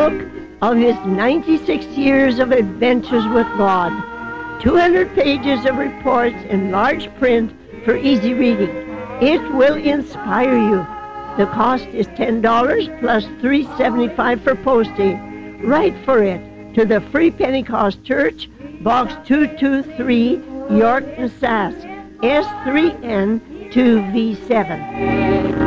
book of his 96 years of adventures with God. 200 pages of reports in large print for easy reading. It will inspire you. The cost is $10 plus $3.75 for postage. Write for it to the Free Pentecost Church, Box 223, York, Nebraska, S3N2V7.